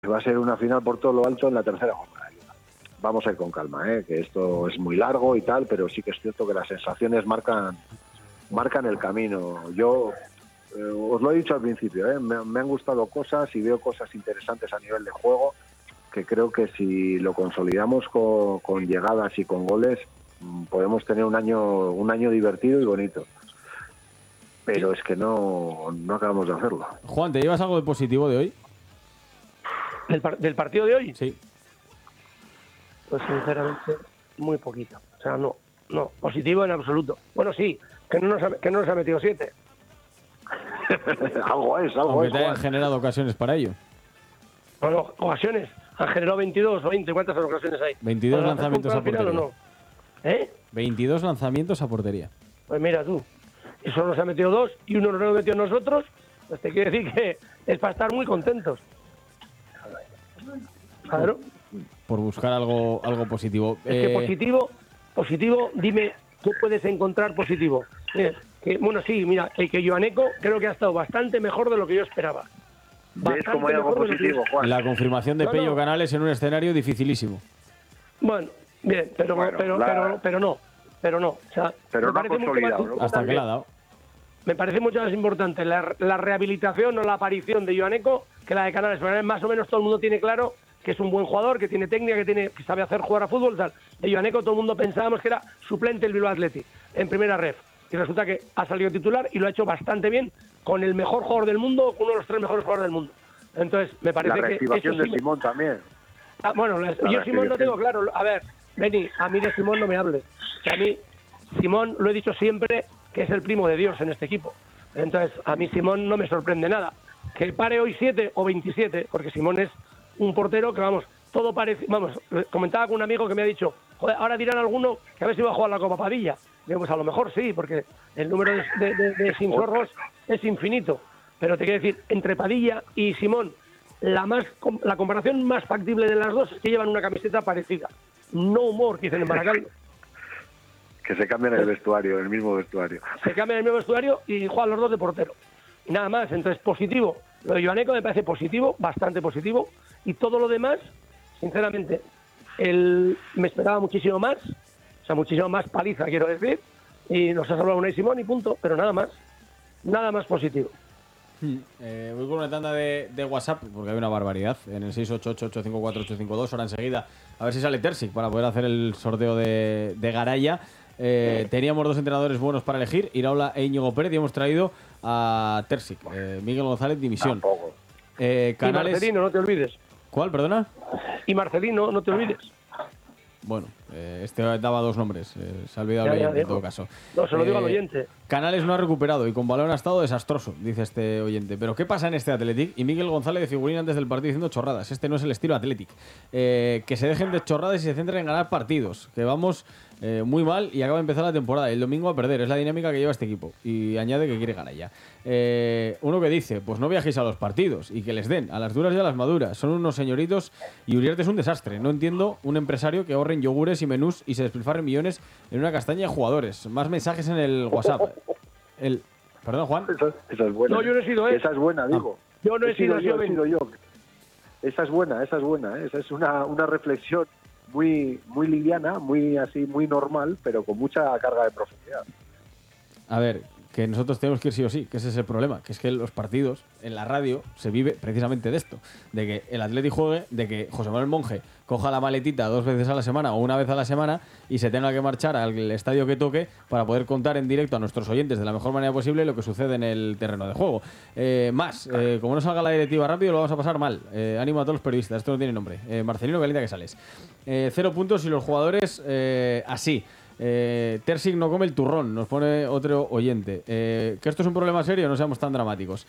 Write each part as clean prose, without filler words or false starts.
va a ser una final por todo lo alto en la tercera jornada de Liga. Vamos a ir con calma, que esto es muy largo y tal, pero sí que es cierto que las sensaciones marcan el camino. Yo os lo he dicho al principio, me han gustado cosas y veo cosas interesantes a nivel de juego, que creo que si lo consolidamos con llegadas y con goles, podemos tener un año divertido y bonito. Pero es que no acabamos de hacerlo. Juan, ¿te llevas algo de positivo de hoy? ¿Del partido de hoy? Sí. Pues sinceramente, muy poquito. O sea, no, positivo en absoluto. Bueno, sí, que no nos ha metido 7. algo es. Aunque te hayan generado ocasiones para ello. Bueno, ocasiones. Han generado 22 o 20. ¿Cuántas ocasiones hay? 22 lanzamientos a portería. ¿O no? 22 lanzamientos a portería. Pues mira tú. Y solo nos ha metido 2 y uno nos lo metió nosotros. Pues te quiere decir que es para estar muy contentos. Claro. Por buscar algo positivo. Es que positivo, dime, ¿qué puedes encontrar positivo? Bueno, sí, mira, el que Joaneco creo que ha estado bastante mejor de lo que yo esperaba. ¿Ves cómo hay algo positivo, Juan? La confirmación de Pello Canales en un escenario dificilísimo. Bueno, bien, pero no. O sea, pero no ha consolidado, ¿no? Hasta que la ha dado. Me parece mucho más importante la rehabilitación o la aparición de Joaneco que la de Canales. Porque más o menos todo el mundo tiene claro que es un buen jugador, que tiene técnica, que sabe hacer jugar a fútbol, tal. De Joaneco todo el mundo pensábamos que era suplente del Bilbao Athletic en primera ref. Y resulta que ha salido titular y lo ha hecho bastante bien con el mejor jugador del mundo, con uno de los 3 mejores jugadores del mundo. Entonces, me parece que... La reactivación de Simón también. Bueno, yo Simón no tengo claro. A ver, Beni, a mí de Simón no me hables. Que a mí, Simón, lo he dicho siempre, que es el primo de Dios en este equipo. Entonces, a mí Simón no me sorprende nada. Que pare hoy 7 o 27, porque Simón es un portero que, todo parece... Comentaba con un amigo que me ha dicho, joder, ahora dirán alguno que a ver si va a jugar la Copa Padilla. Digo, pues a lo mejor sí, porque el número de Sinsorros es infinito. Pero te quiero decir, entre Padilla y Simón, la comparación más factible de las dos es que llevan una camiseta parecida. No humor, que dicen en Maracaibo. Que se cambian el vestuario, el mismo vestuario. Se cambian el mismo vestuario y juegan los dos de portero. Y nada más, entonces positivo. Lo de Joaneco me parece positivo, bastante positivo. Y todo lo demás, sinceramente, me esperaba muchísimo más. O sea, muchísimo más paliza, quiero decir. Y nos ha salvado Unai Simón y punto. Pero nada más positivo. Voy con una tanda de WhatsApp, porque hay una barbaridad. En el 688-854-852, ahora enseguida. A ver si sale Terzic para poder hacer el sorteo de Garaya. Teníamos 2 entrenadores buenos para elegir, Iraola e Íñigo Pérez, y hemos traído a Terzic, Miguel González, dimisión. Canales... Y Marcelino, no te olvides. ¿Cuál, perdona? Y Marcelino, no te olvides. Bueno, este daba 2 nombres, se ha olvidado el oyente en todo caso. No, se lo digo al oyente. Canales no ha recuperado y con balón ha estado desastroso, dice este oyente. Pero ¿qué pasa en este Athletic? Y Miguel González de figurín antes del partido diciendo chorradas. Este no es el estilo Athletic. Que se dejen de chorradas y se centren en ganar partidos. Que vamos muy mal y acaba de empezar la temporada. El domingo a perder, es la dinámica que lleva este equipo. Y añade que quiere ganar ya. Uno que dice, pues no viajéis a los partidos y que les den a las duras y a las maduras. Son unos señoritos y Uriarte es un desastre. No entiendo un empresario que ahorren yogures y menús y se despilfarren millones en una castaña de jugadores. Más mensajes en el WhatsApp. Perdón, Juan. Esa es buena. No, yo no he sido él. Esa es buena, digo. Yo no he sido yo. Esa es buena. Esa es una reflexión muy liviana, muy normal, pero con mucha carga de profundidad. A ver, que nosotros tenemos que ir sí o sí, que ese es el problema, que es que los partidos en la radio se vive precisamente de esto, de que el Athletic juegue, de que José Manuel Monje coja la maletita 2 veces a la semana o una vez a la semana y se tenga que marchar al estadio que toque para poder contar en directo a nuestros oyentes de la mejor manera posible lo que sucede en el terreno de juego. Como no salga la directiva rápido lo vamos a pasar mal. Ánimo a todos los periodistas, esto no tiene nombre. Marcelino, calienta que sales. 0 puntos y los jugadores así. Terzic no come el turrón, nos pone otro oyente. Que esto es un problema serio, no seamos tan dramáticos.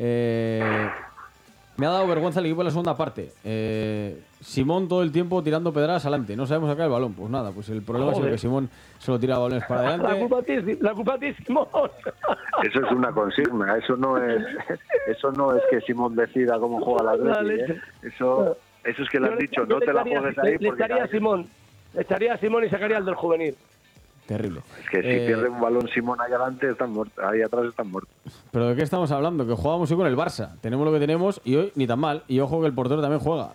Me ha dado vergüenza el equipo en la segunda parte. Simón todo el tiempo tirando pedradas adelante. No sabemos sacar el balón. Pues nada, pues el problema es el que Simón solo tira balones para adelante. La culpa es Simón. Eso es una consigna. Eso no es que Simón decida cómo juega la Athletic. Eso es que le has dicho, no te la juegues ahí. Le echaría a Simón y sacaría al del juvenil. Terrible. Es que si pierde un balón Simón ahí adelante, están muertos. Ahí atrás están muertos. ¿Pero de qué estamos hablando? Que jugábamos hoy con el Barça. Tenemos lo que tenemos y hoy ni tan mal. Y ojo que el portero también juega.